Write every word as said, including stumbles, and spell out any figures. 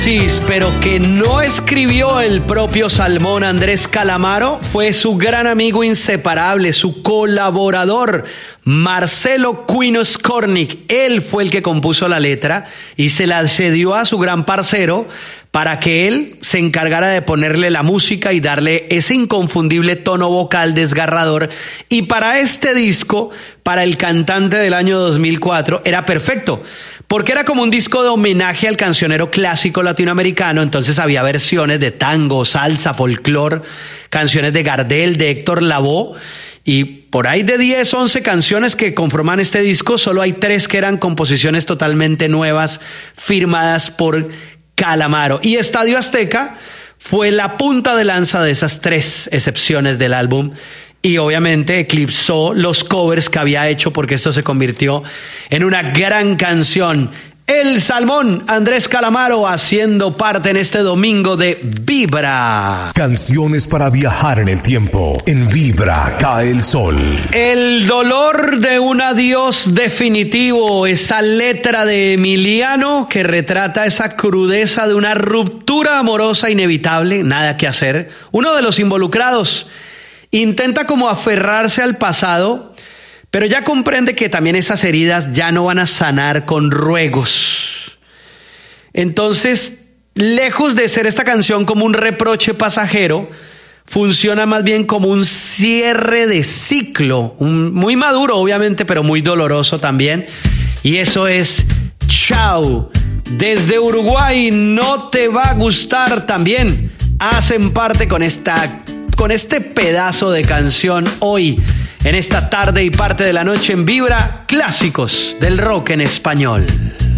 Pero que no escribió el propio Salmón Andrés Calamaro, fue su gran amigo inseparable, su colaborador, Marcelo Quino Skornik. Él fue el que compuso la letra y se la cedió a su gran parcero para que él se encargara de ponerle la música y darle ese inconfundible tono vocal desgarrador. Y para este disco, para el cantante del año dos mil cuatro, era perfecto, porque era como un disco de homenaje al cancionero clásico latinoamericano. Entonces había versiones de tango, salsa, folclor, canciones de Gardel, de Héctor Lavoe, y por ahí de diez, once canciones que conforman este disco, solo hay tres que eran composiciones totalmente nuevas, firmadas por Calamaro. Y Estadio Azteca fue la punta de lanza de esas tres excepciones del álbum, y obviamente eclipsó los covers que había hecho, porque esto se convirtió en una gran canción. El Salmón Andrés Calamaro haciendo parte en este domingo de Vibra. Canciones para viajar en el tiempo. En Vibra cae el sol. El dolor de un adiós definitivo. Esa letra de Emiliano que retrata esa crudeza de una ruptura amorosa inevitable. Nada que hacer. Uno de los involucrados intenta como aferrarse al pasado, pero ya comprende que también esas heridas ya no van a sanar con ruegos. Entonces, lejos de ser esta canción como un reproche pasajero, funciona más bien como un cierre de ciclo, un, muy maduro obviamente, pero muy doloroso también. Y eso es Chao. Desde Uruguay, No te va a gustar también. Hacen parte con esta con este pedazo de canción hoy, en esta tarde y parte de la noche en Vibra, clásicos del rock en español.